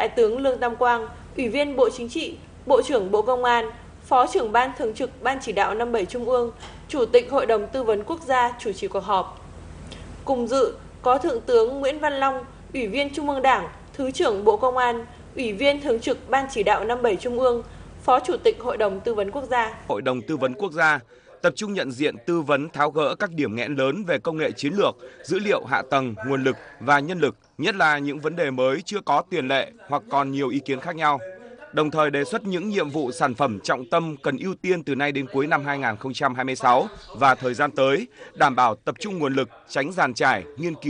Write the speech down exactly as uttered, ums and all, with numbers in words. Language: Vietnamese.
Đại tướng Lương Tam Quang, Ủy viên Bộ Chính trị, Bộ trưởng Bộ Công an, Phó trưởng Ban Thường trực Ban Chỉ đạo năm bảy Trung ương, Chủ tịch Hội đồng Tư vấn Quốc gia chủ trì cuộc họp. Cùng dự có Thượng tướng Nguyễn Văn Long, Ủy viên Trung ương Đảng, Thứ trưởng Bộ Công an, Ủy viên Thường trực Ban Chỉ đạo năm bảy Trung ương, Phó Chủ tịch Hội đồng Tư vấn Quốc gia. Hội đồng Tư vấn Quốc gia tập trung nhận diện, tư vấn, tháo gỡ các điểm nghẽn lớn về công nghệ chiến lược, dữ liệu hạ tầng, nguồn lực và nhân lực, nhất là những vấn đề mới chưa có tiền lệ hoặc còn nhiều ý kiến khác nhau. Đồng thời đề xuất những nhiệm vụ sản phẩm trọng tâm cần ưu tiên từ nay đến cuối năm hai nghìn không trăm hai mươi sáu và thời gian tới, đảm bảo tập trung nguồn lực, tránh dàn trải, nghiên cứu